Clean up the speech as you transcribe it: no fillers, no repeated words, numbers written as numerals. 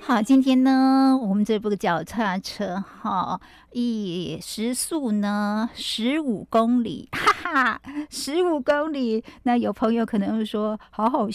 好，今天呢，我们这部脚踏车哈，时速呢15公里，哈哈，15公里。那有朋友可能会说，好好